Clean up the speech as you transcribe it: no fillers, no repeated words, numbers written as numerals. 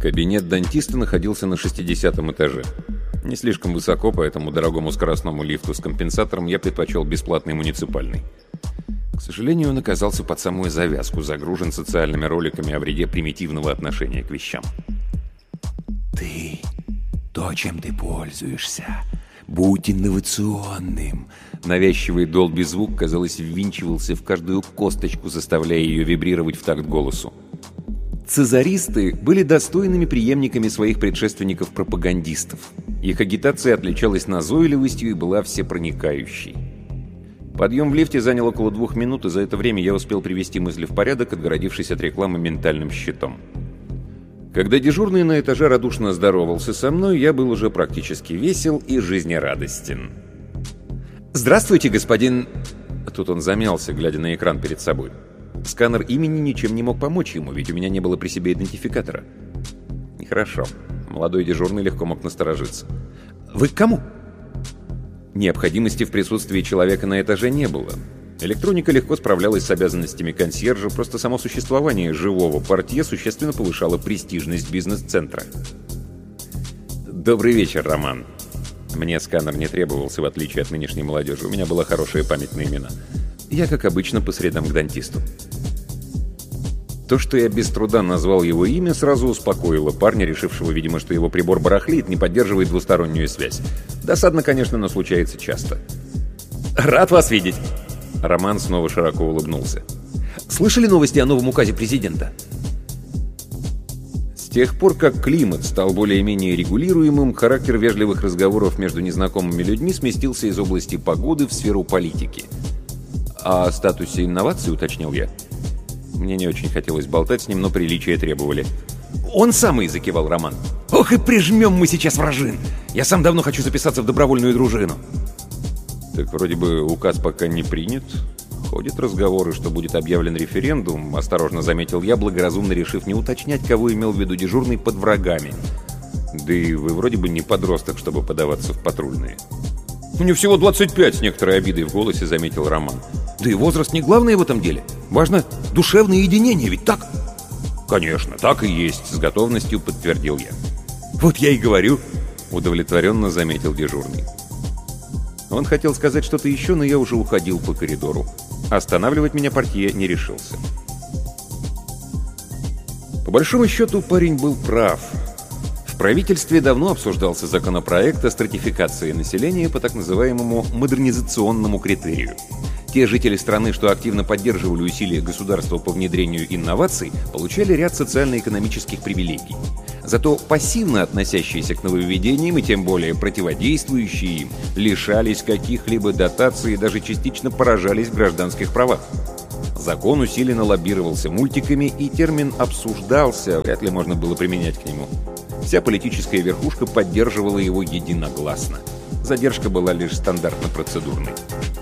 Кабинет дантиста находился на 60-м этаже. Не слишком высоко, поэтому дорогому скоростному лифту с компенсатором я предпочел бесплатный муниципальный. К сожалению, он оказался под самую завязку, загружен социальными роликами о вреде примитивного отношения к вещам. «Ты, то, чем ты пользуешься, будь инновационным!» Навязчивый Dolby звук, казалось, ввинчивался в каждую косточку, заставляя ее вибрировать в такт голосу. Цезаристы были достойными преемниками своих предшественников-пропагандистов. Их агитация отличалась назойливостью и была всепроникающей. Подъем в лифте занял около 2 минут, и за это время я успел привести мысли в порядок, отгородившись от рекламы ментальным щитом. Когда дежурный на этаже радушно здоровался со мной, я был уже практически весел и жизнерадостен. «Здравствуйте, господин...» Тут он замялся, глядя на экран перед собой. Сканер имени ничем не мог помочь ему, ведь у меня не было при себе идентификатора. Нехорошо. Молодой дежурный легко мог насторожиться. «Вы к кому?» Необходимости в присутствии человека на этаже не было. Электроника легко справлялась с обязанностями консьержа, просто само существование живого портье существенно повышало престижность бизнес-центра. «Добрый вечер, Роман». Мне сканер не требовался, в отличие от нынешней молодежи. У меня была хорошая память на имена. Я, как обычно, по средам к дантисту. То, что я без труда назвал его имя, сразу успокоило парня, решившего, видимо, что его прибор барахлит, не поддерживает двустороннюю связь. Досадно, конечно, но случается часто. «Рад вас видеть!» Роман снова широко улыбнулся. «Слышали новости о новом указе президента?» С тех пор, как климат стал более-менее регулируемым, характер вежливых разговоров между незнакомыми людьми сместился из области погоды в сферу политики. «О статусе инноваций», — уточнил я. Мне не очень хотелось болтать с ним, но приличия требовали. «Он самый!» — закивал Роман. «Ох и прижмем мы сейчас вражин! Я сам давно хочу записаться в добровольную дружину!» «Так вроде бы указ пока не принят. Ходят разговоры, что будет объявлен референдум», — осторожно заметил я, благоразумно решив не уточнять, кого имел в виду дежурный под врагами. «Да и вы вроде бы не подросток, чтобы подаваться в патрульные». «Мне всего 25», — с некоторой обидой в голосе заметил Роман. «Да и возраст не главное в этом деле. Важно душевное единение, ведь так?» «Конечно, так и есть», — с готовностью подтвердил я. «Вот я и говорю», — удовлетворенно заметил дежурный. Он хотел сказать что-то еще, но я уже уходил по коридору. Останавливать меня портье не решился. По большому счету, парень был прав. В правительстве давно обсуждался законопроект о стратификации населения по так называемому модернизационному критерию. Те жители страны, что активно поддерживали усилия государства по внедрению инноваций, получали ряд социально-экономических привилегий. Зато пассивно относящиеся к нововведениям и тем более противодействующие им лишались каких-либо дотаций и даже частично поражались в гражданских правах. Закон усиленно лоббировался мультиками, и термин «обсуждался» вряд ли можно было применять к нему. Вся политическая верхушка поддерживала его единогласно. Задержка была лишь стандартно-процедурной.